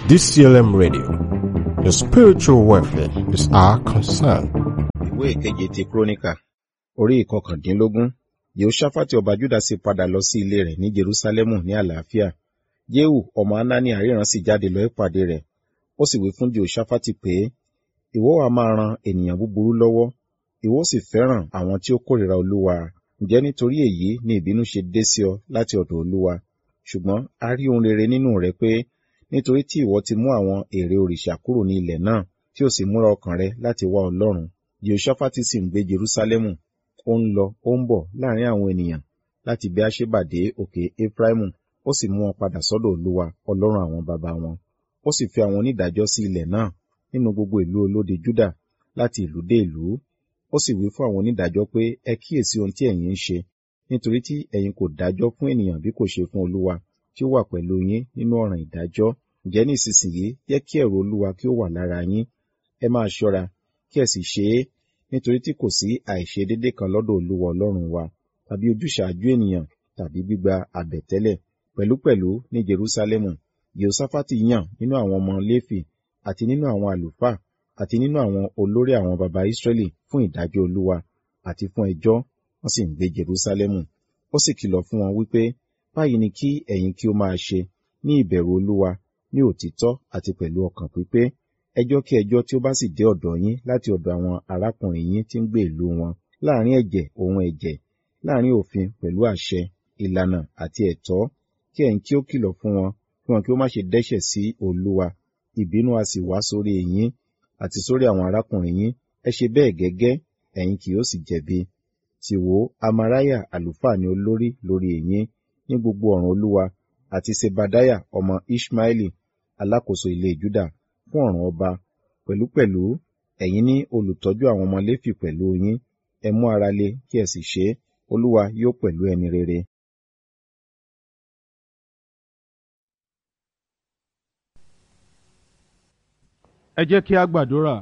DCLM Radio. Your spiritual welfare is our concern. Ìwé ìkeje ti Kíróníkà, orí ìkọkàndínlógún. Yehoṣafati ọba Júdà sì padà lọ sí ilé rẹ̀ ní Jerúsálẹ́mù ní àlàáfíà. Jehu ọmọ Hanani aríran sì jáde lọ ìpàdé rẹ̀. Ó sì wí fún Jehoṣafati pé, ìwọ wá máa ran ènìyàn búburú lọ́wọ́, ìwọ sì fẹ́ràn àwọn tí ó kórìíra Olúwa. Ǹjẹ́ nítorí èyí ni ìbínú ṣe dé sí ọ láti ọ̀dọ̀ Olúwa? Ṣùgbọ́n a rí ohun rere nínú rẹ̀ pé, nítorí tí ìwọ ti mú àwọn ère òrìṣà kúrò ní ilẹ̀ náà, tí ó sì múra ọkàn rẹ láti wá Ọlọ́run. Jehoṣafati sì ń gbé Jerúsálẹ́mù, ó ń lọ, ó ń bọ̀ láàrin àwọn ènìyàn láti Beerṣeba dé òkè Efraimu, ó sì mú wọn padà sọ́dọ̀ Olúwa, Ọlọ́run àwọn baba wọn. Ó sì fi àwọn onídàájọ́ sí ilẹ̀ náà nínú gbogbo ìlú olódi Júdà láti ìlú dé ìlú. Ó sì wí fún àwọn onídàájọ́ pé, ẹ kíyèsí ohun tí ẹ̀yin ń ṣe, nítorí tí ẹ̀yin kò dájọ́ fún ènìyàn bí kò ṣe fún Olúwa, tí ó wà pẹ̀lú yín nínú ọ̀ràn ìdájọ́. Ǹjẹ́ ní ìsinsìnyí jẹ́ kí ẹ̀rù Olúwa kí ó wà lára yín, ẹ máa ṣọ́ra, kí ẹ sì ṣe é, nítorí tí kò sí àìṣedéédé kan lọ́dọ̀ Olúwa Ọlọ́run wa, tàbí ojúṣàájú ènìyàn, tàbí gbígba àbẹ̀tẹ́lẹ̀. Pẹ̀lúpẹ̀lú ní Jerúsálẹ́mù, Jehoṣafati yàn nínú àwọn ọmọ Léfì, àti nínú àwọn àlùfáà, àti nínú àwọn olórí àwọn baba Ísírẹ́lì fún ìdájọ́ Olúwa, àti fún ẹjọ́, wọ́n sì ń gbé Jerúsálẹ́mù. Ó sì kìlọ̀ fún wọn wípé, báyìí ni kí ẹ̀yin kí ó máa ṣe, ní ìbẹ̀rù Olúwa, ní òtítọ́ àti pẹ̀lú ọkàn pípé. Ẹjọ́ kí ẹjọ́ tí ó bá sì dé ọ̀dọ̀ yín láti ọ̀dọ̀ àwọn arákùnrin yín tí ń gbé ìlú wọn, láàrin ẹ̀jẹ̀ òun ẹ̀jẹ̀, láàrin òfin pẹ̀lú àṣẹ, ìlànà àti ẹ̀tọ́, kí ẹ̀yin kí ó kìlọ̀ fún wọn, kí wọn kí ó má ṣe dẹ́ṣẹ̀ sí Olúwa. Ìbínú a sì wá sórí yín àti sórí àwọn arákùnrin yín. Ẹ ṣe bẹ́ẹ̀ gẹ́gẹ́, ẹ̀yin kì yóò sì jẹ̀bi. Sì wò, Amariah àlùfáà ni olórí lórí yín ní gbogbo ọ̀ràn Olúwa, àti Sebadiah ọmọ Iṣmaeli alákòóso ilé Júdà fún ọ̀ràn ọba. Pẹ̀lúpẹ̀lú ẹ̀yin ní olùtọ́jú àwọn ọmọ Léfì pẹ̀lú yín. Ẹ mú ara le kí ẹ sì ṣe é. Olúwa yóò pẹ̀lú ẹni rere. Ẹ jẹ́ kí a gbàdúrà.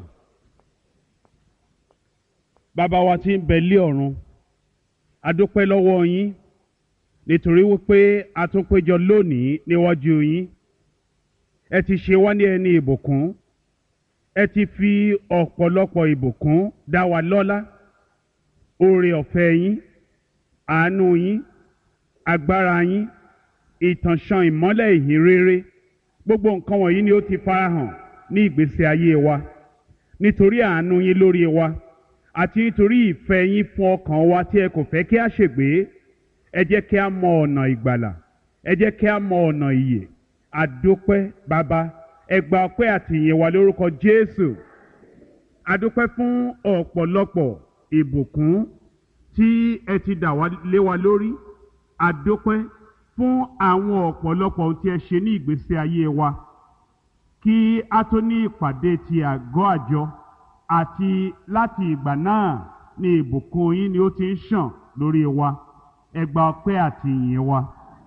Bàbá wa tí ń bẹ lé ọ̀run, a dúpẹ́ lọ́wọ́ yín nítorí wípé a tún péjọ lónìí níwájú yín. Ẹ ti ṣe wá ní ẹni ìbùkún. Ẹ ti fi ọ̀pọ̀lọpọ̀ ìbùkún dá wa lọ́lá. Oore ọ̀fẹ́ yín, àánú yín, agbára yín, ìtànṣán ìmọ́lẹ̀ ìhìn rere, gbogbo nǹkan wọ̀nyí ni ó ti farahàn ní ìgbésí ayé wa. Nítorí àánú yín lórí wa, àti nítorí ìfẹ́ yín fún ọkàn wa tí ẹ kò fẹ́ kí a ṣègbé, ẹ jẹ́ kí a mọ ọ̀nà ìgbàlà, ẹ jẹ́ kí a mọ ọ̀nà ìyè. Àdúpẹ́ Bàbá, ẹ gba ọpẹ́ àti ìyìn wa lórúkọ Jésù. Àdúpẹ́ fún ọ̀pọ̀lọpọ̀ ìbùkún tí ẹ ti dà wá lé wa lórí. Àdúpẹ́ fún àwọn ọ̀pọ̀lọpọ̀ ohun tí ẹ ṣe ní ìgbésí ayé wa. Kí a tó ní ìpàdé ti àgọ́ àjọ, àti láti ìgbà náà ni ìbùkún yín ni ó ti ń ṣàn lórí wa. Ẹ gba ọpẹ́ àti ìyìn wa.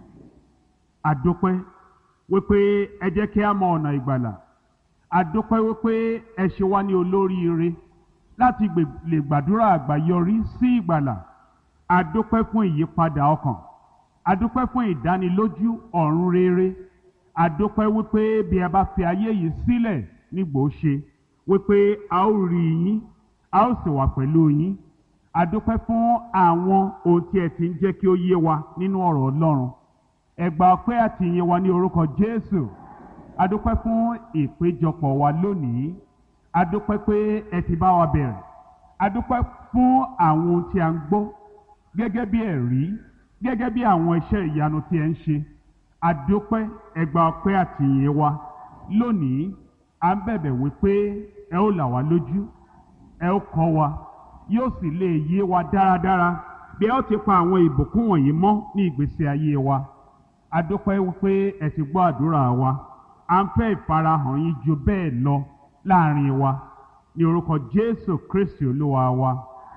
Àdúpẹ́ wípé ẹ jẹ́ kí a mọ ọ̀nà ìgbàlà. Àdúpẹ́ wípé ẹ ṣe wá ní olóríire láti lè gbàdúrà àgbáyọrí sí ìgbàlà. Àdúpẹ́ fún ìyípadà ọkàn. Àdúpẹ́ fún ìdánilójú ọ̀run rere. Àdúpẹ́ wípé bí ẹ bá fi ayé yìí sílẹ̀ nígbò ṣe, wípé a ó rí yín, a ó sì wà pẹ̀lú yín. Àdúpẹ́ fún àwọn ohun tí ẹ ti ń jẹ́ kí ó yé wa nínú ọ̀rọ̀ Ọlọ́run. Ẹ gba ọpẹ́ àti ìyìn wa ní orúkọ Jésù. Àdúpẹ́ fún ìpéjọpọ̀ wa lónìí. Àdúpẹ́ pé ẹ ti bá wa bẹ̀rẹ̀. Àdúpẹ́ fún àwọn ohun tí a ń gbọ́ gẹ́gẹ́ bí ẹ̀rí, gẹ́gẹ́ bí àwọn iṣẹ́ ìyanu tí ẹ ń ṣe. Àdúpẹ́, ẹ gba ọpẹ́ àti ìyìn wa. Lónìí, à ń bẹ̀bẹ̀ wípé ẹ ó là wá lójú, ẹ ó kọ́ wa, yóò sì lè yé wa dáradára bí ẹ ó ti pa àwọn ìbùkún wọ̀nyí mọ́ ní ìgbésí ayé wa. Àdúpẹ́ wípé ẹ ti gbọ́ àdúrà wa. À ń fẹ́ ìfarahàn yín ju bẹ́ẹ̀ lọ láàrin wa. Ní orúkọ Jésù Kristi Olúwa wa.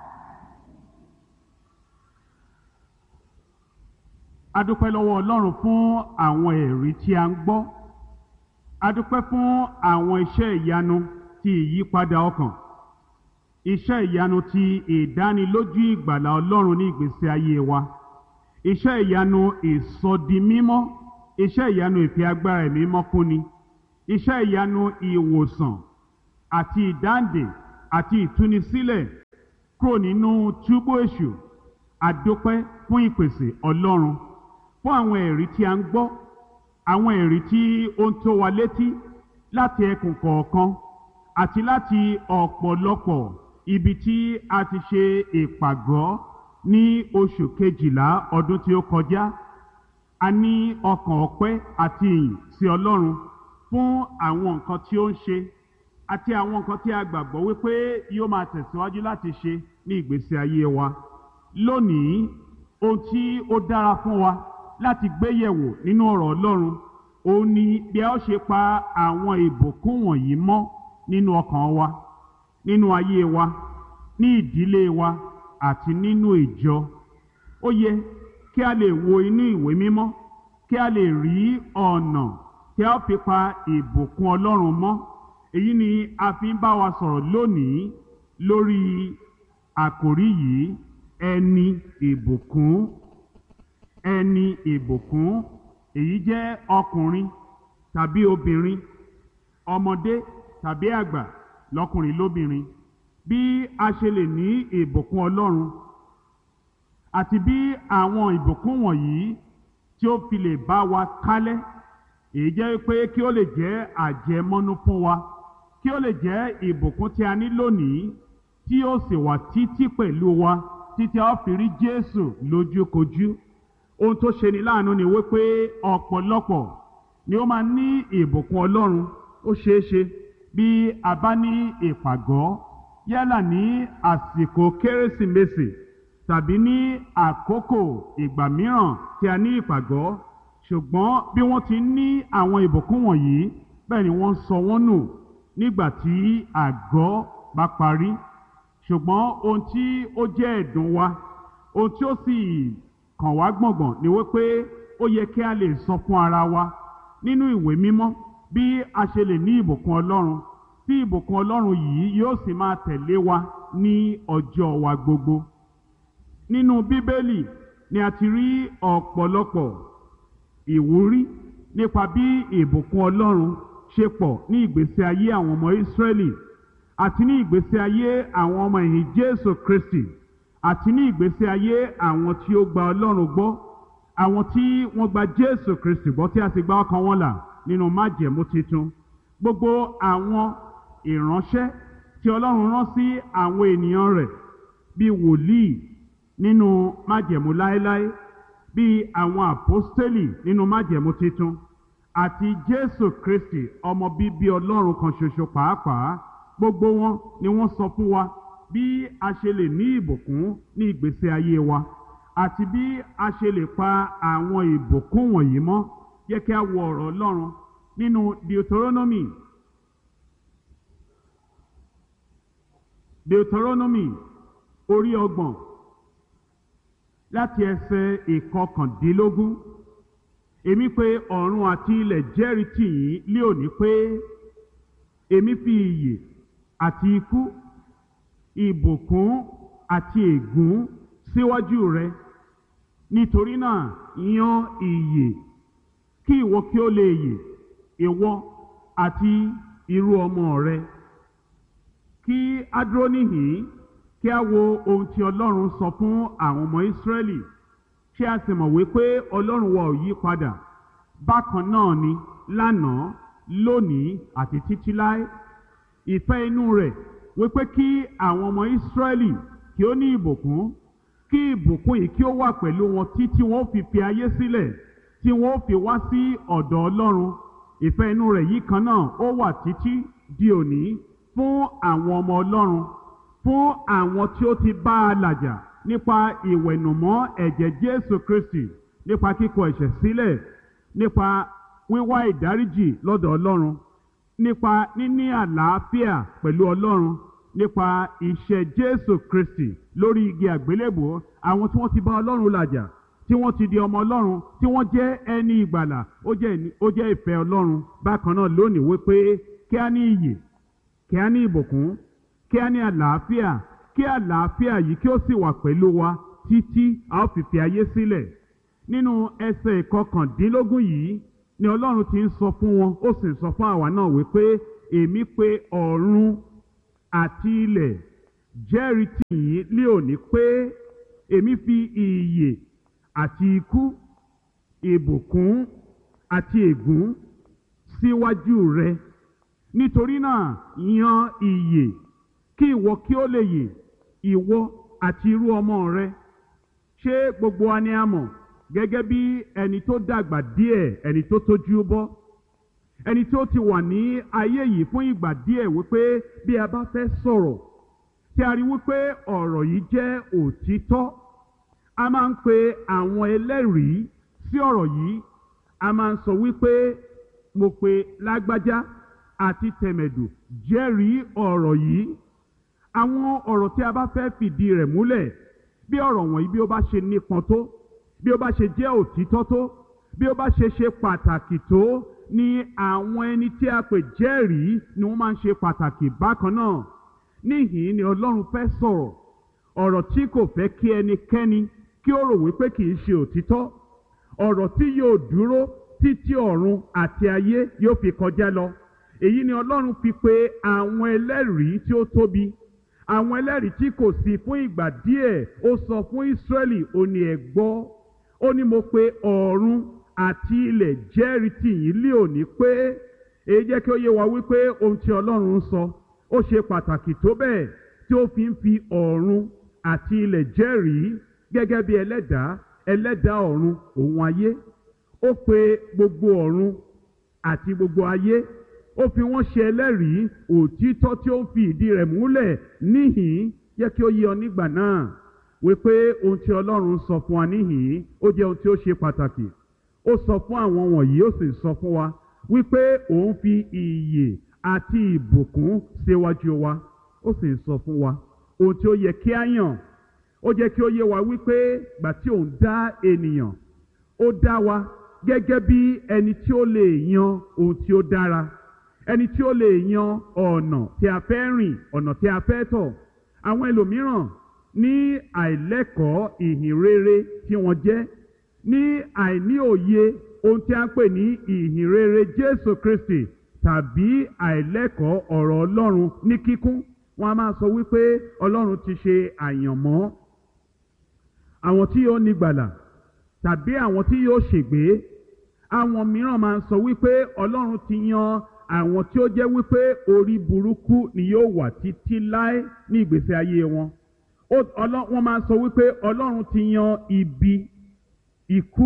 Àdúpẹ́ lọ́wọ́ Ọlọ́run fún àwọn ẹ̀rí tí a ń gbọ́. Àdúpẹ́ fún àwọn iṣẹ́ ìyanu ti ìyípadà ọkàn. Iṣẹ́ ìyanu ti ìdánilójú ìgbàlà Ọlọ́run ní ìgbésí ayé wa. Iṣẹ́ ìyanu ìsọdimímọ́. Iṣẹ́ ìyanu ìfi agbára ẹ̀mí mímọ́ kúnni. iṣẹ́ ìyanu ìwòsàn àti ìdáǹdè àti ìtúnisílẹ̀ kúrò nínú túbú èṣù. Àdúpẹ́ fún ìpèsè Ọlọ́run, fún àwọn ẹ̀rí tí a ń gbọ́, àwọn ẹ̀rí tí ó ń tó wa létí láti ẹkùn kọ̀ọ̀kan àti láti ọ̀pọ̀lọpọ̀ ibi tí a ti ṣe ìpàgọ́ ní oṣù kejìlá ọdún tí ó kọjá. A ní ọkàn ọpẹ́ àti ìyìn sí Ọlọ́run fún àwọn nǹkan tí ó ń ṣe àti àwọn nǹkan tí a gbàgbọ́ wípé yóò máa tẹ̀síwájú láti ṣe ní ìgbésí ayé wa. Lónìí, ohun tí ó dára fún wa láti gbé yẹ̀wò nínú ọ̀rọ̀ Ọlọ́run òun ni bí a ó ṣe pa àwọn ìbùkún wọ̀nyí mọ́ nínú ọkàn wa, nínú ayé wa, ní ìdílé wa àti nínú ìjọ. Ó yẹ kí a lè wo inú ìwé mímọ́, kí a lè rí ọ̀nà tí a ó fi pa ìbùkún Ọlọ́run mọ́. Èyí ni a fi ń bá wa sọ̀rọ̀ lónìí lórí àkòrí yìí, ẹni ìbùkún. Ẹni ìbùkún. Èyí jẹ́ ọkùnrin tàbí obìnrin, ọmọdé tàbí àgbà, lọ́kùnrin lóbìnrin. Bí a ṣe lè ní ìbùkún Ọlọ́run àti bí àwọn ìbùkún wọ̀nyí tí ó fi lè bá wa kálẹ̀, èyí jẹ́ pé kí ó lè jẹ́ àjẹmọ́nú fún wa, kí ó lè jẹ́ ìbùkún tí a ní lónìí tí ó sì wà títí pẹ̀lú wa títí a ó fi rí Jésù lójúkojú. Ohun tó ṣe ni láàánú ni wípé ọ̀pọ̀lọpọ̀ ni ó máa ní ìbùkún Ọlọ́run. Ó ṣeéṣe bí a bá ní ìpàgọ́ yálà ní àsìkò Kérésìmesì tàbí ní àkókò ìgbà mìíràn tí a ní ìpàgọ́, ṣùgbọ́n bí wọ́n ti ní àwọn ìbùkún wọ̀nyí, bẹ́ẹ̀ ni wọ́n sọ wọ́n nù nígbà tí àgọ́ bá parí. Ṣùgbọ́n ohun tí ó jẹ́ ẹ̀dùn wa, ohun tí ó sì kàn wá gbọ̀ngbọ̀n ni wípé ó yẹ kí a lè sọ fún ara wa nínú ìwé mímọ́ bí a ṣe lè ní ìbùkún Ọlọ́run, tí ìbùkún Ọlọ́run yìí yóò sì máa tẹ̀lé wa ní ọjọ́ wa gbogbo. Nínú Bíbélì ni a ti rí ọ̀pọ̀lọpọ̀ ìwúrí nípa bí ìbùkún Ọlọ́run ṣe pọ̀ ní ìgbésí ayé àwọn ọmọ Ísírẹ́lì àti ní ìgbésí ayé àwọn ọmọ ẹ̀yìn Jésù Kristi àti ní ìgbésí ayé àwọn tí ó gba Ọlọ́run gbọ́, àwọn tí wọ́n gba Jésù Kristi gbọ́ tí a sì gba ọkàn wọn là nínú májẹ̀mú titun. Gbogbo àwọn ìránṣẹ́ tí Ọlọ́run rán sí àwọn ènìyàn rẹ̀ bíi wòlíì nínú májẹ̀mú láéláé, bíi àwọn àpọ́stélì nínú májẹ̀mú titun, àti Jésù Kristi ọmọ bíbí Ọlọ́run kan ṣoṣo pàápàá, gbogbo wọn ni wọ́n sọ fún wa bí a ṣe lè ní ìbùkún ní ìgbésí ayé wa àti bí a ṣe lè pa àwọn ìbùkún wọ̀nyí mọ́. Yẹ kí a wo ọ̀rọ̀ Ọlọ́run nínú Deuteronomy orí 30 láti ẹsẹ̀ 19. Èmi pé ọ̀run àti ilẹ̀ jẹ́rìí tì yín lé òní pé èmi fi ìyè àti ikú, ìbùkún àti ègún síwájú rẹ. Nítorí náà yan ìyè kí ìwọ kí ó lè yè, ìwọ àti irú ọmọ rẹ. Kí a dúró níhìn-ín kí a wo ohun tí Ọlọ́run sọ fún àwọn ọmọ Ísírẹ́lì. Ṣé a sì mọ̀ wípé Ọlọ́run wa ò yí padà? Bákan náà ni lánàá, lónìí àti títí láé. Ìfẹ́ inú rẹ̀ wípé kí àwọn ọmọ Ísírẹ́lì kí ó ní ìbùkún, kí ìbùkún yìí kí ó wà pẹ̀lú wọn títí wọn ó fi ayé sílẹ̀, tí wọn ó fi wá sí ọ̀dọ̀ Ọlọ́run. Ìfẹ́ inú rẹ̀ yìí kan náà ó wà títí di òní fún àwọn ọmọ Ọlọ́run, fún àwọn tí ó ti bá a làjà nípa ìwẹ̀nùmọ́ ẹ̀jẹ̀ Jésù Kristi, nípa kíkọ̀ ẹ̀ṣẹ̀ sílẹ̀, nípa wíwá ìdáríjì lọ́dọ̀ Ọlọ́run, nípa níní àlàáfíà pẹ̀lú Ọlọ́run, nípa iṣẹ́ Jésù Kristi lórí igi àgbélébùú. Àwọn tí wọ́n ti bá Ọlọ́run làjà, tí wọ́n ti di ọmọ Ọlọ́run, tí wọ́n jẹ́ ẹni ìgbàlà, ó jẹ́ ìfẹ́ Ọlọ́run. Bákan náà lónìí wípé kí a ní ìyè, kí a ní ìbùkún, kí a ní àlàáfíà, kí àlàáfíà yìí kí ó sì wà pẹ̀lú wa títí a ó fi ayé sílẹ̀. Nínú ẹsẹ̀ 19 yìí ni Ọlọ́run ti ń sọ fún wọn, ó sì ń sọ fún àwa náà wípé èmi pé ọ̀run àti ilẹ̀ jẹ́rìí tì yín lé òní pé èmi fi ìyè àti ikú, ìbùkún àti ègún síwájú rẹ. Nítorí náà yan ìyè kí ìwọ kí ó lè yè, ìwọ àti irú ọmọ rẹ. Ṣé gbogbo wa ni a mọ̀ gẹ́gẹ́ bí ẹni tó dàgbà díẹ̀, ẹni tó tójú bọ́, ẹni tó ti wà ní ayé yìí fún ìgbà díẹ̀, wípé bí a bá fẹ́ sọ̀rọ̀ tí a rí wípé ọ̀rọ̀ yìí jẹ́ òtítọ́, a máa ń pe àwọn ẹlẹ́rìí sí ọ̀rọ̀ yìí. A máa ń sọ wípé mo pe lágbájá àti tẹ̀mẹ̀dù jẹ́rìí ọ̀rọ̀ yìí. Àwọn ọ̀rọ̀ tí a bá fẹ́ fìdí rẹ̀ múlẹ̀, bí ọ̀rọ̀ wọ̀nyí bí ó bá ṣe nípọn tó, bí ó bá ṣe jẹ́ òtítọ́ tó, bí ó bá ṣe pàtàkì tó, ni àwọn ẹni tí a pè jẹ́rìí ni wọ́n máa ń ṣe pàtàkì bákan náà. Níhìn ni Ọlọ́run fẹ́ sọ̀rọ̀ ọ̀rọ̀ tí kò fẹ́ kí ẹnikẹ́ni kí ó rò wípé kì í ṣe òtítọ́, ọ̀rọ̀ tí yóò dúró títí ọ̀run àti ayé yóò fi kọjá lọ. Èyí ni Ọlọ́run fi pe àwọn ẹlẹ́rìí tí ó tóbi, àwọn ẹlẹ́rìí tí kò sí fún ìgbà díẹ̀. Ó sọ fún Ísírẹ́lì, ó ní ẹ gbọ́, ó ní mo pe ọ̀run àti ilẹ̀ jẹ́rìí tì yín lé òní pé. Èyí jẹ́ kí ó yé wa wípé ohun tí Ọlọ́run ń sọ ó ṣe pàtàkì tó bẹ́ẹ̀ tí ó fi ń fi ọ̀run àti ilẹ̀ jẹ́rìí gẹ́gẹ́ bí ẹlẹ́dàá ọ̀run òun ayé. Ó pe gbogbo ọ̀run àti gbogbo ayé, ó fi wọ́n ṣe ẹlẹ́rìí òtítọ́ tí ó ń fi ìdí rẹ̀ múlẹ̀. Níhìn jẹ́ kí ó yé ọ nígbà náà wípé ohun tí Ọlọ́run sọ fún wa níhìn ó jẹ́ ohun tí ó ṣe pàtàkì. Ó sọ fún àwọn wọ̀nyí, ó sì sọ fún wa wípé òun fi ìyè àti ìbùkún síwájú wa. Ó sì sọ fún wa ohun tí ó yẹ kí á yàn. Ó jẹ́ kí ó yé wa wípé gbà tí òun dá ènìyàn, ó dá wa gẹ́gẹ́ bí ẹni tí ó lè yan ohun tí ó dára, ẹni tí ó lè yan ọ̀nà tí a fẹ́ rìn, ọ̀nà tí a fẹ́ tọ̀. Àwọn ẹlòmíràn ní àìlẹ́kọ̀ọ́ ìhìn rere tí wọ́n jẹ́, ní àìní òye ohun tí a ń pè ní ìhìn rere Jésù Kristi, tàbí àìlẹ́kọ̀ọ́ ọ̀rọ̀ Ọlọ́run ní kíkún. Wọ́n a máa sọ wípé Ọlọ́run ti ṣe àyànmọ́ àwọn tí yóò nígbàlà tàbí àwọn tí yóò ṣègbé. Àwọn mìíràn máa ń sọ wípé Ọlọ́run ti yan àwọn tí ó jẹ́ wípé orí burúkú ni yóò wà títí láé ní ìgbésí ayé wọn. Wọ́n máa ń sọ wípé Ọlọ́run ti yan ibi, ikú,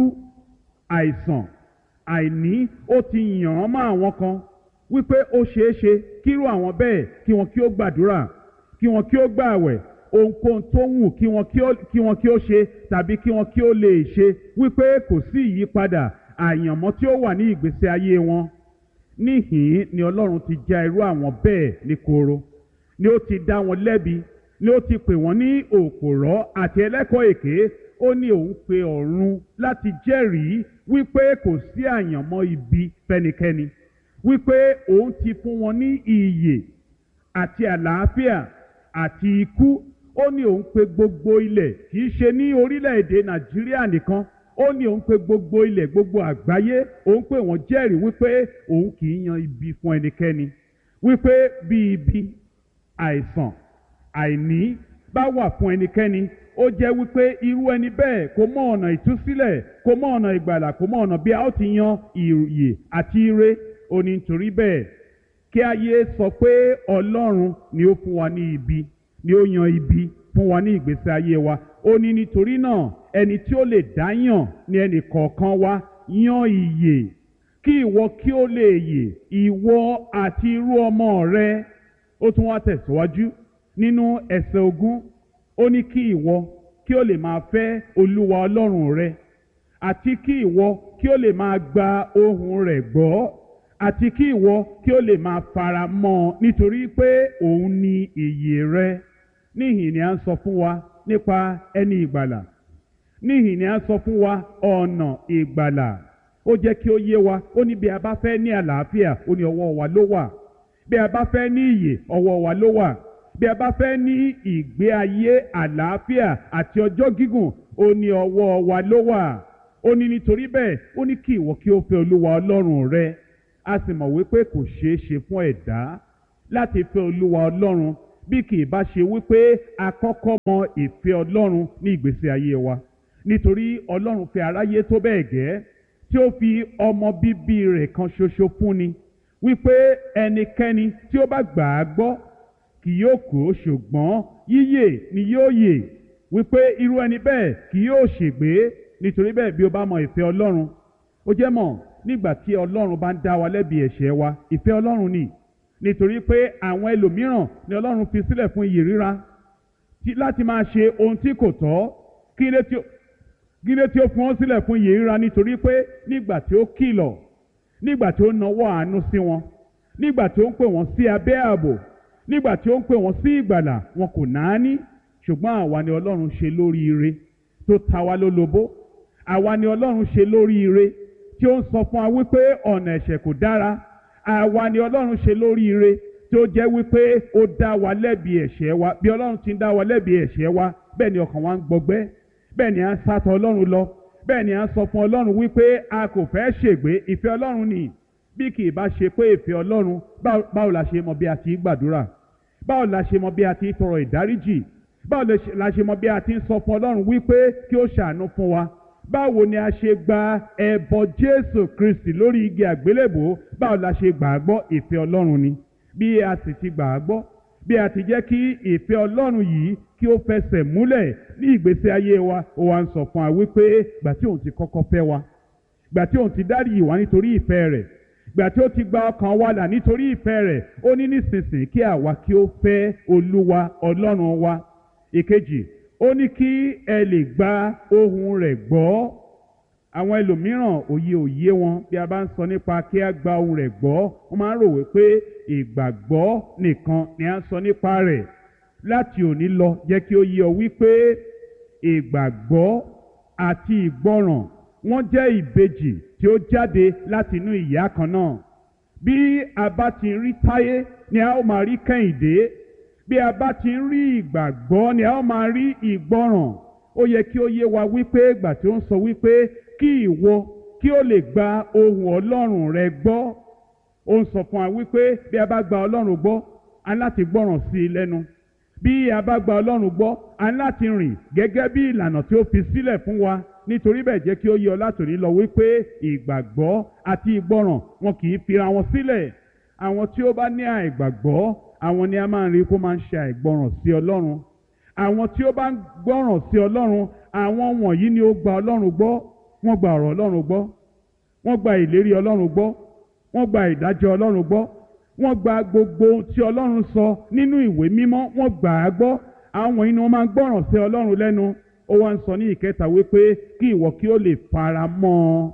àìsàn, àìní, ó ti yàn án mọ́ àwọn kan wípé ó ṣeé ṣe kírú àwọn bẹ́ẹ̀ kí wọn kí ó gbàdúrà, kí wọn kí ó gbààwẹ̀, ohunkóhun tó wù kí wọn kí ó ṣe tàbí kí wọn kí ó lè ṣe, wípé kò sí ìyípadà àyànmọ́ tí ó wà ní ìgbésí ayé wọn. Níhìn ni Ọlọ́run ti já irú àwọn bẹ́ẹ̀ ní koro, ni ó ti dá wọn lẹ́bi, ni ó ti pè wọ́n ní òpòrọ́ àti ẹlẹ́kọ̀ọ́ èké. Ó ní òun pe ọ̀run láti jẹ́rìí wípé kò sí àyànmọ́ ibi fẹ́nikẹ́ni, wípé òun ti fún wọn ní ìyè àti àlàáfíà àti ikú. Ó ní òun pe gbogbo ilẹ̀, kì í ṣe ní orílẹ̀-èdè Nàìjíríà nìkan, ó ní òun pe gbogbo ilẹ̀, gbogbo àgbáyé, òun pè wọ́n jẹ́rìí wípé òun kì í yan ibi fún ẹnikẹ́ni, wípé bí ibi, àìsàn, àìní bá wà fún ẹnikẹ́ni, ó jẹ́ wípé irú ẹni bẹ́ẹ̀ kò mọ ọ̀nà ìtúsílẹ̀, kò mọ ọ̀nà ìgbàlà, kò mọ ọ̀nà bí a ó ti yan ìyè àti ire. Ó ní nítorí bẹ́ẹ̀ kí ayé sọ pé Ọlọ́run ni ó fún wa ní ibi, ni ó yan ibi fún wa ní ìgbésí ayé wa. Ó ní nítorí náà ẹni tí ó lè dá yàn ní ẹnì kọ̀ọ̀kan wa yan ìyè kí ìwọ kí ó lè yè, ìwọ àti irú ọmọ rẹ. Ó tún wá tẹ̀síwájú nínú ẹsẹ̀ 20, ó ní kí ìwọ kí ó lè máa fẹ́ Olúwa Ọlọ́run rẹ, àti kí ìwọ kí ó lè máa gba ohùn rẹ̀ gbọ́, àti kí ìwọ kí ó lè máa fara mọ́, nítorí pé òun ni ìyè rẹ. Níhìn ni a ń sọ fún wa nípa ẹni ìgbàlà. Níhìn ni a ń sọ fún wa ọ̀nà ìgbàlà. Ó jẹ́ kí ó yé wa, ó ní bí a bá fẹ́ ní àlàáfíà, ó ní ọwọ́ wa ló wà. Bí a bá fẹ́ ní ìyè, ọwọ́ wa ló wà. Bí a bá fẹ́ ní ìgbé ayé àlàáfíà àti ọjọ́ gígùn, ó ní ọwọ́ wa ló wà. ó ní nítorí bẹ́ẹ̀ ó ní kí ìwọ kí ó fẹ́ Olúwa Ọlọ́run rẹ. A sì mọ̀ wípé kò ṣeé ṣe fún ẹ̀dá láti fẹ́ Olúwa Ọlọ́run bí kì í bá ṣe wípé a kọ́kọ́ mọ ìfẹ́ Ọlọ́run ní ìgbésí ayé wa. Nítorí Ọlọ́run fẹ́ aráyé tó bẹ́ẹ̀ gẹ́ tí ó fi ọmọ bíbí rẹ̀ kan ṣoṣo fúnni wípé ẹnikẹ́ni tí ó bá gbà á gbọ́ kì yóò kú ṣùgbọ́n yíyè ni yóò yè, wípé irú ẹni bẹ́ẹ̀ kì yóò ṣègbé. Nítorí bẹ́ẹ̀ bí o bá mọ ìfẹ́ Ọlọ́run, ó jẹ́ mọ̀ nígbà tí Ọlọ́run bá ń dá wa lẹ́bi ẹ̀ṣẹ̀ wa, ìfẹ́ Ọlọ́run ni. Nítorí pé àwọn ẹlòmíràn ni Ọlọ́run fi sílẹ̀ fún ìyè ríra láti máa ṣe ohun tí kò tọ́. Kí ló tí ó fún wọn sílẹ̀ fún ìyè ríra? Nítorí pé nígbà tí ó kìlọ̀, nígbà tí ó nawọ́ àánú sí wọn, nígbà tí ó ń pè wọ́n sí abẹ́ ààbò, nígbà tí ó ń pè wọ́n sí ìgbàlà, wọn kò náání. Ṣùgbọ́n àwa ni Ọlọ́run ṣe lóríire tó ta wá lólobó. Àwa ni Ọlọ́run ṣe lóríire tí ó ń sọ fún wa wípé ọ̀nà ẹ̀ṣẹ̀ kò dára. Àwa ni Ọlọ́run ṣe lóríire tí ó jẹ́ wípé ó dá wa lẹ́bi ẹ̀ṣẹ̀ wa. Bí Ọlọ́run ti ń dá wa lẹ́bi ẹ̀ṣẹ̀ wa, bẹ́ẹ̀ ni ọkàn wa ń gbọgbẹ́, bẹ́ẹ̀ ni à ń sátọ̀ Ọlọ́run lọ, bẹ́ẹ̀ ni à ń sọ fún Ọlọ́run wípé a kò fẹ́ ṣègbé. Ìfẹ́ Ọlọ́run ni. Bí kì í bá ṣe pé ìfẹ́ Ọlọ́run, báwo la ṣe mọ bí a ti gbàdúrà? Báwo la ṣe mọ bí a ti tọrọ ìdáríjì? Báwo la ṣe mọ bí a ti ń sọ fún Ọlọ́run wípé kí ó ṣàánú fún wa? Báwo ni a ṣe gba ẹbọ Jésù Kristi lórí igi àgbélébùú? Báwo la ṣe gbà á gbọ́? Ìfẹ́ Ọlọ́run ni. Bí a sì ti gbà á gbọ́, bí a ti jẹ́ kí ìfẹ́ Ọlọ́run yìí kí ó fẹsẹ̀ múlẹ̀ ní ìgbésí ayé wa, ó wá ń sọ fún wa wípé gbà tí òun ti kọ́kọ́ fẹ́ wa, gbà tí òun ti dáríjì wá nítorí ìfẹ́ rẹ̀, gbà tí ó ti gba ọkàn wa là nítorí ìfẹ́ rẹ̀, ó ní nísinsìnyí kí àwa kí ó fẹ́ Olúwa Ọlọ́run wa. Ìkejì, ó ní kí ẹ lè gba ohùn rẹ̀ gbọ́. Àwọn ẹlòmíràn òye wọn bí a bá ń sọ nípa kí a gba ohùn rẹ̀ gbọ́, wọ́n máa ń rò wípé ìgbàgbọ́ nìkan ni a ń sọ nípa rẹ̀. Láti òní lọ jẹ́ kí ó yé ọ wípé ìgbàgbọ́ àti ìgbọràn wọ́n jẹ́ ìbejì tí ó jáde láti inú ìyá kan náà. Bí a bá ti rí Táyé ni a ó máa rí Kẹ́hìndé. Bí a bá ti rí ìgbàgbọ́ ni a ó máa rí ìgbọràn. Ó yẹ kí ó yé wa wípé ìgbà tí ó ń sọ wípé kí ìwọ kí ó lè gba ohùn Ọlọ́run rẹ gbọ́, ó ń sọ fún wa wípé bí a bá gba Ọlọ́run gbọ́, a ní láti gbọ́ràn sí i lẹ́nu. Bí a bá gba Ọlọ́run gbọ́, a ní láti rìn gẹ́gẹ́ bí ìlànà tí ó fi sílẹ̀ fún wa. Nítorí bẹ́ẹ̀ jẹ́ kí ó yé ọ látòní lọ wípé ìgbàgbọ́ àti ìgbọràn wọn kì í fira wọn sílẹ̀. Àwọn tí ó bá ní àìgbàgbọ́, àwọn ni a máa ń rí kó máa ń ṣe àìgbọràn sí Ọlọ́run. Àwọn tí ó bá ń gbọ́ràn sí Ọlọ́run, àwọn wọ̀nyí ni ó gba Ọlọ́run gbọ́. Wọ́n gba ọ̀rọ̀ Ọlọ́run gbọ́, wọ́n gba ìlérí Ọlọ́run gbọ́, wọ́n gba ìdájọ́ Ọlọ́run gbọ́, wọ́n gba gbogbo ohun tí Ọlọ́run sọ nínú ìwé mímọ́, wọ́n gbà á gbọ́. Àwọn wọ̀nyí ni wọ́n máa ń gbọ́ràn sí Ọlọ́run lẹ́nu. Ó wá ń sọ ní ìkẹta wípé kí ìwọ kí ó lè fara mọ́ ọ,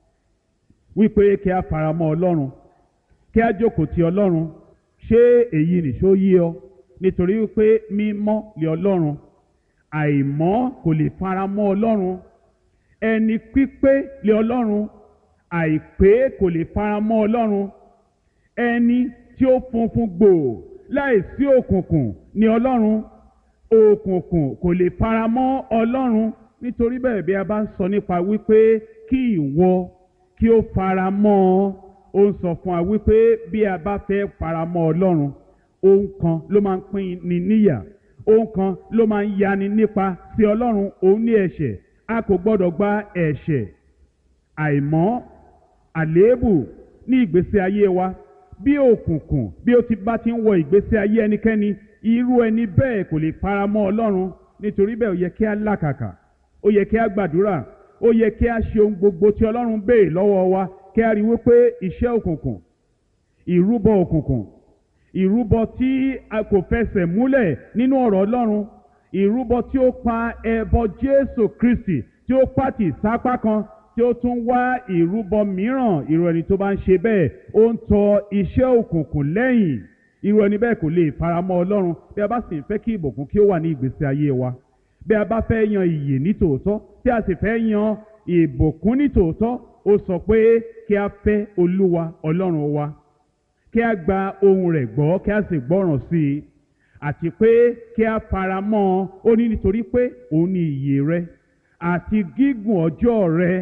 wípé kí a fara mọ́ Ọlọ́run, kí a jókòó ti Ọlọ́run. Ṣé èyí nìṣó yé ọ? Nítorí wípé mímọ́ lé Ọlọ́run, àìmọ́ kò lè fara mọ́ Ọlọ́run. Ẹni pípé lé Ọlọ́run, àìpé kò lè fara mọ́ Ọlọ́run. Ẹni tí ó funfun gbòò láìsí òkùnkùn ni Ọlọ́run. Òkùnkùn kò lè fara mọ́ Ọlọ́run. Nítorí bẹ́ẹ̀ bí a bá ń sọ nípa wípé kí ìwọ kí ó fara mọ́ ọ, ó ń sọ fún wa wípé bí a bá fẹ́ fara mọ́ Ọlọ́run, ohun kan ló máa ń pín ni níyà, ohun kan ló máa ń yani nípa sí Ọlọ́run, òun ní ẹ̀ṣẹ̀. A kò gbọ́dọ̀ gba ẹ̀ṣẹ̀, àìmọ́, àléébù ní ìgbésí ayé wa. Bí òkùnkùn bí ó ti bá ti ń wọ ìgbésí ayé ẹnikẹ́ni, irú ẹni bẹ́ẹ̀ kò lè fara mọ́ Ọlọ́run. Nítorí bẹ́ẹ̀ ó yẹ kí a làkàkà, ó yẹ kí a gbàdúrà, ó yẹ kí a ṣe ohun gbogbo tí Ọlọ́run béèrè lọ́wọ́ wa, kí a rí wípé iṣẹ́ òkùnkùn, ìrúbọ òkùnkùn, ìrúbọ tí a kò fẹsẹ̀ múlẹ̀ nínú ọ̀rọ̀ Ọlọ́run, ìrúbọ tí ó pa ẹbọ Jésù Kristi tí ó pàtì sápá kan, tí ó tún wá ìrúbọ mìíràn. Irú ẹni tó bá ń ṣe bẹ́ẹ̀, ó ń tọ iṣẹ́ òkùnkùn lẹ́yìn. Irú ẹni bẹ́ẹ̀ kò lè faramọ́ Ọlọ́run. Bí a bá sì ń fẹ́ kí ìbùkún kí ó wà ní ìgbésí ayé wa, bí a bá fẹ́ yan ìyè ní tòótọ́, tí a sì fẹ́ yan ìbùkún ní tòótọ́, ó sọ pé kí a fẹ́ Olúwa Ọlọ́run wa, kí a gba ohùn rẹ̀ gbọ́, kí a sì gbọ́ràn sí i, àti pé kí a faramọ́ ọ. Ó ní nítorí pé òun ni ìyè rẹ àti gígùn ọjọ́ rẹ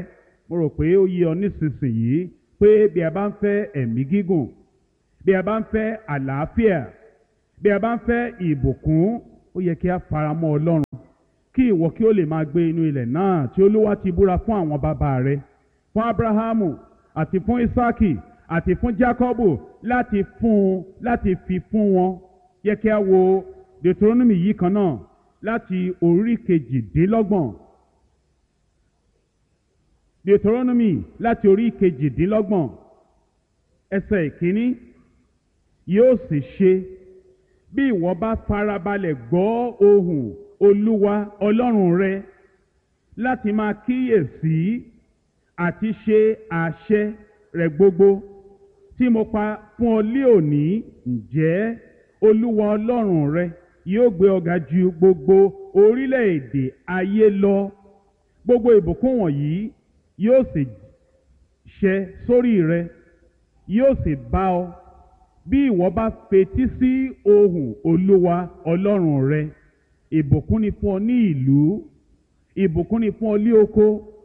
mo rò pé ó yé ọ nísinsìnyí pé bí a bá ń fẹ́ ẹ̀mí gígùn, bí a bá ń fẹ́ àlàáfíà, bí a bá ń fẹ́ ìbùkún, ó yẹ kí a faramọ́ Ọlọ́run, kí ìwọ kí ó lè máa gbé inú ilẹ̀ náà tí Olúwa ti búra fún àwọn bàbá rẹ, fún Ábúráhámù àti fún Ísákì àti fún Jákọ́bù láti fi fún wọn. Yẹ kí a wo Deuteronomy yìí kan náà láti orí kejìdínlọ́gbọ̀n. Deuteronomy láti orí kejìdínlọ́gbọ̀n ẹsẹ̀ ìkíní. Yóò sì ṣe bí ìwọ bá farabalẹ̀ gbọ́ ohùn Olúwa Ọlọ́run rẹ láti máa kíyèsí àti ṣe àṣẹ rẹ̀ gbogbo tí mo pa fún ọ lé òní, ǹjẹ́ Olúwa Ọlọ́run rẹ yóò gbé ọ ga ju gbogbo orílẹ̀-èdè ayé lọ. Gbogbo ìbùkún wọ̀nyí yóò sì ṣẹ sórí rẹ, yóò sì bá ọ bí ìwọ bá fetí sí ohùn Olúwa Ọlọ́run rẹ. Ìbùkún ni fún ọ ní ìlú, ìbùkún ni fún ọ ní oko.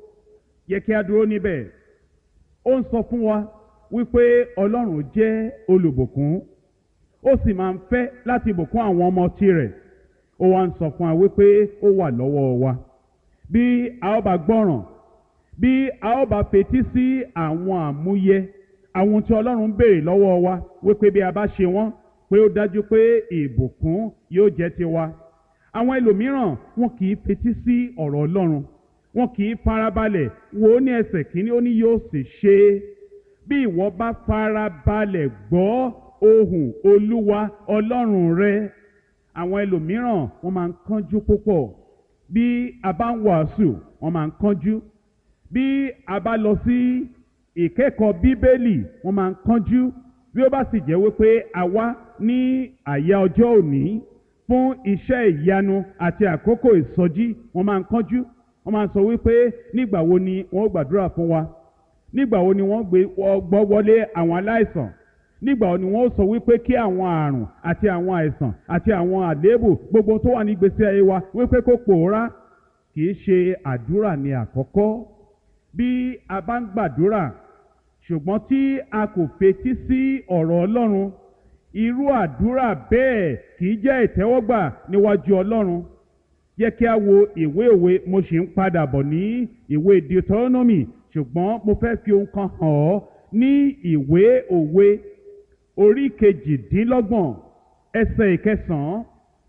Yẹ kí a dúró níbẹ̀. Ó ń sọ fún wa wípé Ọlọ́run jẹ́ olùbùkún, ó sì máa ń fẹ́ láti bùkún àwọn ọmọ tirẹ̀. Ó wá ń sọ fún wa wípé ó wà lọ́wọ́ wa bí a ó bá gbọ́ràn, bí a ó bá fetí sí àwọn àmúyẹ, àwọn tí Ọlọ́run béèrè lọ́wọ́ wa, wípé bí a bá ṣe wọ́n, pé ó dájú pé ìbùkún yóò jẹ́ tiwa. Àwọn ẹlòmíràn wọn kì í fetí sí ọ̀rọ̀ Ọlọ́run, wọn kì í farabalẹ̀ wò ó ní ẹsẹ̀ kìíní, ó ní yóò sì ṣe bí ìwọ bá farabalẹ̀ gbọ́ ohùn Olúwa Ọlọ́run rẹ. Àwọn ẹlòmíràn wọ́n máa ń kánjú púpọ̀. Bí a bá ń wàásù, wọ́n máa ń kánjú. Bí a bá lọ sí ìkẹ́kọ̀ọ́ Bíbélì, wọ́n máa ń kánjú. Bí ó bá sì jẹ́ wípé a wá ní àyà ọjọ́ òní fún iṣẹ́ ìyanu àti àkókò ìsọjí, wọ́n máa ń kánjú. Wọ́n máa ń sọ wípé nígbà wo ni wọ́n gbàdúrà fún wa, nígbà wo ni wọ́n gbọ́ wọlé àwọn aláìsàn, nígbà wo ni wọ́n sọ wípé kí àwọn àrùn àti àwọn àìsàn àti àwọn àléébù gbogbo tó wà ní ìgbésí ayé wa wípé kó pòórá. Kì í ṣe àdúrà ní àkọ́kọ́. Bí a bá ń gbàdúrà ṣùgbọ́n tí a kò fetí sí ọ̀rọ̀ Ọlọ́run, irú àdúrà bẹ́ẹ̀ kì í jẹ́ ìtẹ́wọ́gbà níwájú Ọlọ́run. Jẹ́ kí a wo ìwé òwe. Mo sì ń padà bọ̀ ní ìwé Deuteronomy, ṣùgbọ́n mo fẹ́ fi ohun kan hàn ọ́ ní ìwé òwe orí kejìdínlọ́gbọ̀n ẹsẹ̀ ìkẹsàn-án.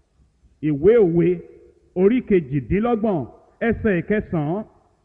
Ìwé òwe orí kejìdínlọ́gbọ̀n ẹsẹ̀ ìkẹsàn-án.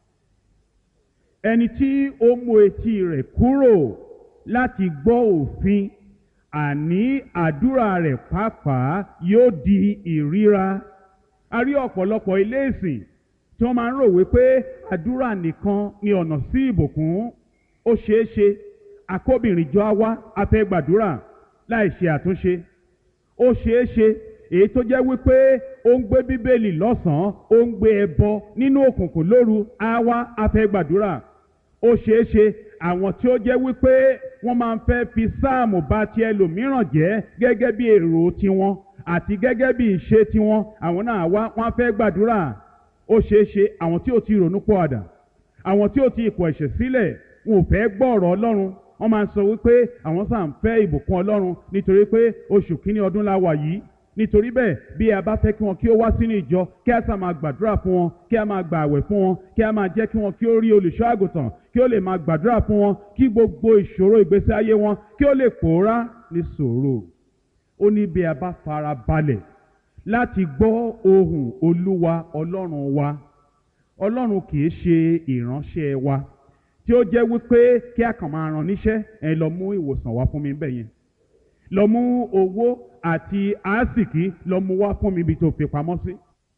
Ẹni tí ó mú etí rẹ̀ kúrò láti gbọ́ òfin, àní àdúrà rẹ̀ pàápàá yóò di ìríra. A rí ọ̀pọ̀lọpọ̀ ilé ìsìn tí wọ́n máa ń rò wípé àdúrà nìkan ni ọ̀nà sí ìbùkún. Ó ṣeé ṣe akóbìnrin jọ á wá, a fẹ́ gbàdúrà láì ṣe àtúnṣe. Ó ṣeé ṣe èyí tó jẹ́ wípé ó ń gbé Bíbélì lọ́sàn-án, ó ń gbé ẹbọ nínú òkùnkùn lóru, á wá, a fẹ́ gbàdúrà. Ó ṣeé ṣe àwọn tí ó jẹ́ wípé wọ́n máa ń fẹ́ fi sáàmù bà ti ẹlòmíràn jẹ́ gẹ́gẹ́ bí èrò tiwọn àti gẹ́gẹ́ bí ìṣe tiwọn, àwọn náà wá, wọ́n á fẹ́ gbàdúrà. Ó ṣeé ṣe àwọn tí ó ti ronú pọ̀àdà, àwọn tí ó ti kọ̀ ẹ̀ṣẹ̀ sílẹ̀, wọn ò fẹ́ gbọ́ ọ̀rọ̀ Ọlọ́run. Wọ́n máa ń sọ wípé àwọn sáà ń fẹ́ ìbùkún Ọlọ́run nítorí pé oṣù kìíní ọdún la wà yìí. Nítorí bẹ́ẹ̀, bí a bá fẹ́ kí wọn kí ó wá sínú ìjọ, kí a sá máa gbàdúrà fún wọn, kí a máa gba àwẹ̀ fún wọn, kí a máa jẹ́ kí wọn kí ó rí olùṣọ́ àgùntàn, kí ó lè máa gbàdúrà fún wọn, kí gbogbo ìṣòro ìgbésí ayé wọn kí ó lè pòórá ní sùúrù. Ó ní bí a bá fara balẹ̀ láti gbọ́ ohùn Olúwa Ọlọ́run wa. Ọlọ́run kì í ṣe ìránṣẹ́ wa tí ó jẹ́ wípé kí a kàn máa rán níṣẹ́, ẹ lọ mú ìwòsàn wá fún mi bẹ́ẹ̀ yẹn, lọ mú owó àti àásìkí lọ mú wá fún mi ibi tó fi pamọ́ sí,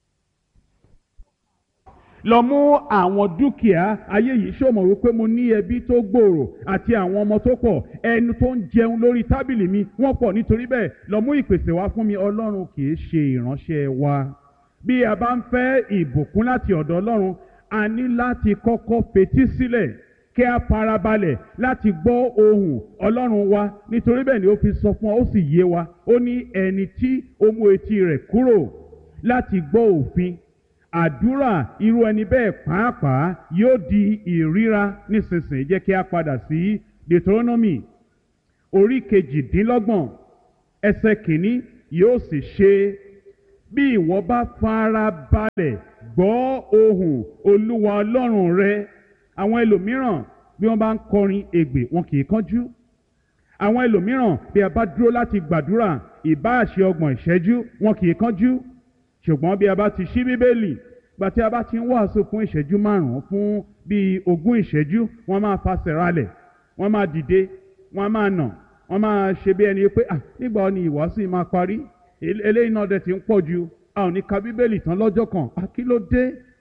lọ mú àwọn dúkìá ayé yìí. ṣó mọ̀ wípé mo ní ẹbí tó gbòòrò àti àwọn ọmọ tó pọ̀, ẹnu tó ń jẹun lórí tábìlì mi wọ́n pọ̀, nítorí bẹ́ẹ̀ lọ mú ìpèsè wá fún mi. Ọlọ́run kì í ṣe ìránṣẹ́ wa. Bí a bá ń fẹ́ ìbùkún láti ọ̀dọ̀ Ọlọ́run, a ní láti kọ́kọ́ fetí sílẹ̀ kí a farabalẹ̀ láti gbọ́ ohùn Ọlọ́run wa. Nítorí bẹ́ẹ̀ ni ó fi sọ fún ọ, ó sì yé wa. Ó ní ẹni tí ó mú etí rẹ̀ kúrò láti gbọ́ òfin àdúrà irú ẹni bẹ́ẹ̀ pàápàá yóò di ìríra nísinsìnyí. Jẹ́ kí a padà sí Deuteronomy orí 28 ẹsẹ̀ kìíní. Yóò sì ṣe bí ìwọ bá fara balẹ̀ gbọ́ ohùn Olúwa Ọlọ́run rẹ. Àwọn ẹlòmíràn bí wọ́n bá ń kọrin ègbè wọn kì í kánjú. Àwọn ẹlòmíràn bí a bá dúró láti gbàdúrà ìbáà ṣe 30 ìṣẹ́jú wọn kì í kánjú. Ṣùgbọ́n bí a bá ti ṣí Bíbélì, gbà tí a bá ti ń wàásù fún ìṣẹ́jú 5 fún bíi 20 ìṣẹ́jú, wọ́n máa fasẹ̀ ralẹ̀, wọ́n máa dìde, wọ́n máa nà, wọ́n máa ṣe bí ẹni pé nígbà wo ni ìwàásù yìí máa parí? Eléyìí náà dẹ̀ ti ń pọ̀ jù, a ò ní ka Bíbélì tán lọ́jọ́ kan. Kí ló dé?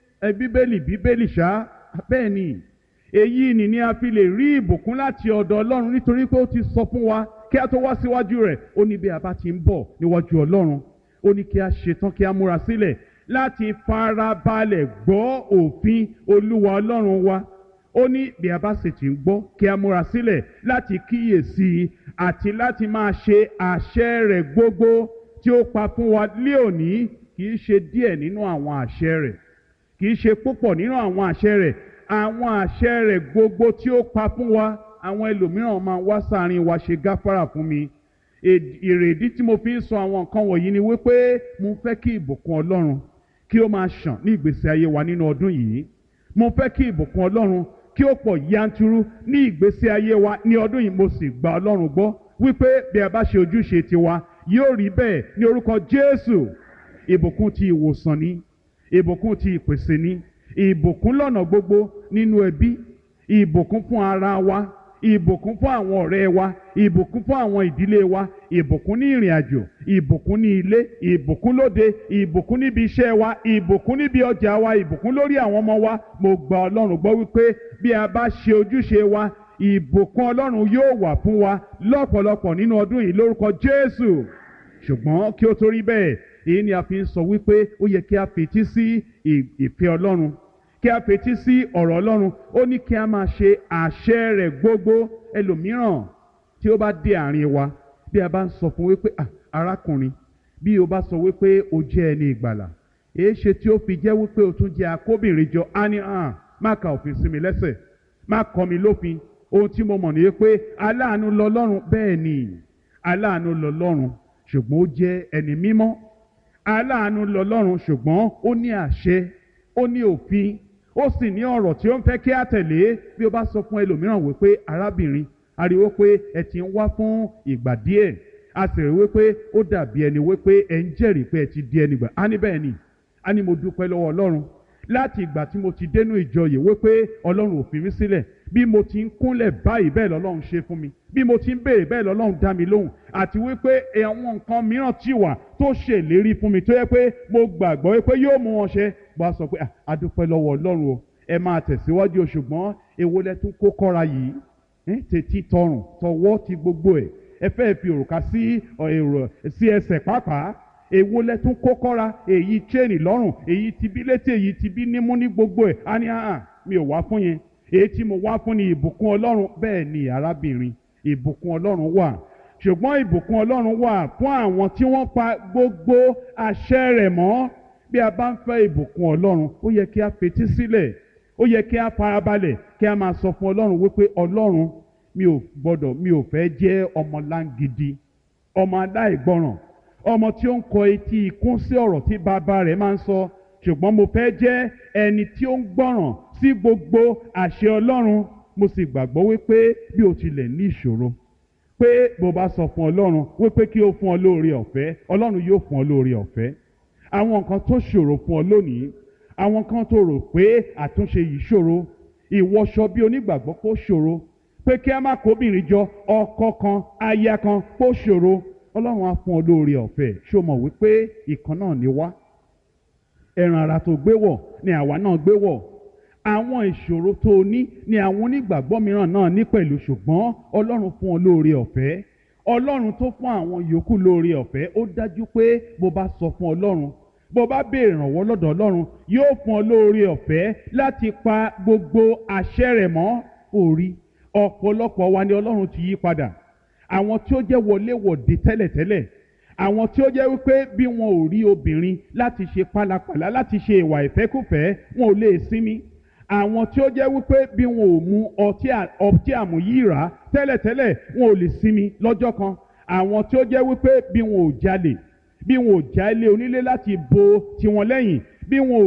Bíbélì ṣá. Bẹ́ẹ̀ ni, èyí ni a fi lè rí ìbùkún láti ọ̀dọ̀ Ọlọ́run, nítorí pé ó ti sọ fún wa kí a tó wá síwájú rẹ̀. Ó ní bí a bá ti ń bọ̀ níwájú Ọlọ́run, ó ní kí a ṣetán kí a múra sílẹ̀ láti farabalẹ̀ gbọ́ òfin Olúwa Ọlọ́run wa. Ó ní bí a bá sì ti ń gbọ́ kí a múra sílẹ̀ láti kíyèsí àti láti máa ṣe àṣẹ rẹ̀ gbogbo tí ó pa fún wa lé òní. Kì í ṣe díẹ̀ nínú àwọn àṣẹ rẹ̀, kì í ṣe púpọ̀ nínú àwọn àṣẹ rẹ̀, àwọn àṣẹ rẹ̀ gbogbo tí ó pa fún wa. Àwọn ẹlòmíràn máa wá sáàrin wa ṣe gáfárà fún mi. Ìrèdí tí mo fi ń sọ àwọn nǹkan wọ̀nyí ni wípé mo fẹ́ kí ìbùkún Ọlọ́run kí ó máa ṣàn ní ìgbésí ayé wa nínú ọdún yìí. Mo fẹ́ kí ìbùkún Ọlọ́run kí ó pọ̀ yanturu ní ìgbésí ayé wa ní ọdún yìí. Mo sì gba Ọlọ́run gbọ́ wípé bí a bá ṣe ojúṣe tiwa yóò rí bẹ́ẹ̀ ní orúkọ Jésù. Ìbùkún ti ìwòsàn ni, ìbùkún ti ìpèsè ni, ìbùkún lọ́nà gbogbo nínú ẹbí, ìbùkún fún ara wa, ìbùkún fún àwọn ọ̀rẹ́ wa, ìbùkún fún àwọn ìdílé wa, ìbùkún ní ìrìn àjò, ìbùkún ní ilé, ìbùkún lóde, ìbùkún níbi iṣẹ́ wa, ìbùkún níbi ọjà wa, ìbùkún lórí àwọn ọmọ wa. Mo gba Ọlọ́run gbọ́ wípé bí a bá ṣe ojúṣe wa, ìbùkún Ọlọ́run yóò wà fún wa lọ́pọ̀lọpọ̀ nínú ọdún yìí lórúkọ Jésù. Ṣùgbọ́n kí ó tó rí bẹ́ẹ̀, èyí ni a fi ń sọ wípé ó yẹ kí a fetí sí ìfẹ́ Ọlọ́run, kí a fetí sí ọ̀rọ̀ Ọlọ́run. Ó ní kí a máa ṣe àṣẹ rẹ̀ gbogbo. Ẹlòmíràn tí ó bá dé àárín wa, bí a bá ń sọ fún wípé arákùnrin, bí o bá sọ wípé o jẹ́ ẹni ìgbàlà, èé ṣe tí ó fi jẹ́ wípé o tún jẹ́ akóbìnrin jọ? Á ní má ka òfin sí mi lẹ́sẹ̀, má kọ́ mi lófin. Ohun tí mo mọ̀ ní pé aláàánú lọlọ́run. Bẹ́ẹ̀ ni, aláàánú lọlọ́run, ṣùgbọ́n ó jẹ́ ẹni mímọ́. Aláàánú lọlọ́run, ṣùgbọ́n ó ní àṣẹ, ó ní òfin, ó sì ní ọ̀rọ̀ tí ó ń fẹ́ kí á tẹ̀lé. Bí o bá sọ fún ẹlòmíràn wípé arábìnrin, a rí wípé ẹ ti ń wá fún ìgbà díẹ̀, a sì rí wípé ó dàbí ẹni wípé ẹ ń jẹ́rìí pé ẹ ti di ẹni gbà. Á ní bẹ́ẹ̀ ni, á ní mo dúpẹ́ lọ́wọ́ Ọlọ́run láti ìgbà tí mo ti dénú ìjọ yìí wípé Ọlọ́run ò fi mí sílẹ̀. Bí mo ti ń kúnlẹ̀ báyìí bẹ́ẹ̀ lọ́lọ́run ṣe fún mi, bí mo ti ń béèrè bẹ́ẹ̀ lọ́lọ́run dá mi lóhùn, àti wípé àwọn nǹkan mìíràn tí wà tó ṣèlérí fún mi tó yẹ pé mo gbàgbọ́ wípé yóò mú wọn ṣẹ. Bá a sọ pé a dúpẹ́ lọ́wọ́ Ọlọ́run o, ẹ máa tẹ̀síwájú o. Ṣùgbọ́n èwo lẹ tún kó kọ́ra yìí? Tètè tọrùn tọwọ́ ti gbogbo ẹ̀, ẹ fẹ́ fi òrùka sí ẹsẹ̀ pàápàá. Èwo lẹ tún kó kọ́ra? Èyí chain lọ́rùn, èyí ti bí létí, èyí ti bí nímú ní gbogbo ẹ̀. Á ní mi ò wá fún yẹn, èyí tí mo wá fún ni ìbùkún Ọlọ́run. Bẹ́ẹ̀ ni arábìnrin, ìbùkún Ọlọ́run wà, ṣùgbọ́n ìbùkún Ọlọ́run wà fún àwọn tí wọ́n pa gbogbo àṣẹ rẹ̀ mọ́. Bí a bá ń fẹ́ ìbùkún Ọlọ́run, ó yẹ kí a fetí sílẹ̀, ó yẹ kí a farabalẹ̀, kí a máa sọ fún Ọlọ́run wípé Ọlọ́run, mi ò fẹ́ jẹ́ ọmọ láńgidi, ọmọ aláìgbọràn, ọmọ tí ó ń kọ etí ikún sí ọ̀rọ̀ tí bàbá rẹ̀ máa ń sọ. Ṣùgbọ́n mo fẹ́ jẹ́ ẹni tí ó ń gbọ́ràn sí gbogbo àṣẹ Ọlọ́run. Mo sì gbàgbọ́ wípé bí o tilẹ̀ ní ìṣòro, pé bó bá sọ fún Ọlọ́run wípé kí ó fún ọ lóore ọ̀fẹ́, Ọlọ́run yóò fún ọ lóore ọ̀fẹ́. Àwọn nǹkan tó ṣòro fún ọ lónìí, àwọn kan tó rò pé àtúnṣe yìí ṣòro, ìwọṣọ bí onígbàgbọ́ kó ṣòro, pé kí a má kóbìnrin jọ, ọkọ kan, aya kan kó ṣòro, Ọlọ́run á fún ọ lóore ọ̀fẹ́. Ṣó mọ̀ wípé ìkan náà ni wá? Ẹran ara tó gbé wọ̀ ni àwa náà gbé wọ̀. Àwọn ìṣòro tó ní ni àwọn onígbàgbọ́ mìíràn náà ní pẹ̀lú, ṣùgbọ́n Ọlọ́run fún ọ lóore ọ̀fẹ́. Ọlọ́run tó fún àwọn yòókù lóore ọ̀fẹ́, ó dájú pé bó bá sọ fún Ọlọ́run, bó bá béèrè ìrànwọ́ lọ́dọ̀ Ọlọ́run, yóò fún ọ lóore ọ̀fẹ́ láti pa gbogbo àṣẹ rẹ̀ mọ́. Orí ọ̀pọ̀lọpọ̀ wa ni Ọlọ́run ti yí padà. Àwọn tí ó jẹ́ wọléwọ̀de tẹ́lẹ̀tẹ́lẹ̀, àwọn tí ó jẹ́ wípé bí wọn ò rí obìnrin láti ṣe pálapàla láti ṣe ìwà ìfẹ́kùfẹ́ wọn ò lè sinmi, àwọn tí ó jẹ́ wípé bí wọn ò mu ọtí àmúyíra tẹ́lẹ̀tẹ́lẹ̀ wọn ò lè sinmi lọ́jọ́ kan, àwọn tí ó jẹ́ wípé bí wọn ò jalè, bí wọn ò já ilé onílé láti bo tiwọn lẹ́yìn, bí wọn ò